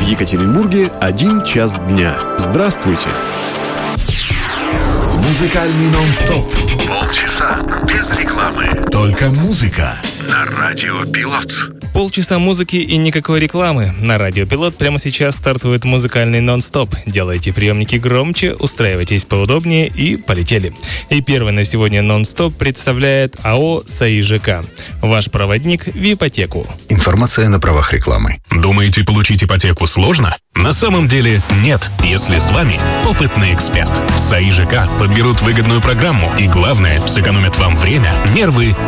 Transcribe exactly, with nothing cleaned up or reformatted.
В Екатеринбурге один час дня. Здравствуйте. Музыкальный нон-стоп. Полчаса без рекламы. Только музыка. На Радио Пилот. Полчаса музыки и никакой рекламы. На Радио Пилот прямо сейчас стартует музыкальный нон-стоп. Делайте приемники громче, устраивайтесь поудобнее и полетели. И первый на сегодня нон-стоп представляет АО «САИЖК». Ваш проводник в ипотеку. Информация на правах рекламы. Думаете, получить ипотеку сложно? На самом деле нет, если с вами опытный эксперт. В САИЖК подберут выгодную программу и, главное, сэкономят вам время, нервы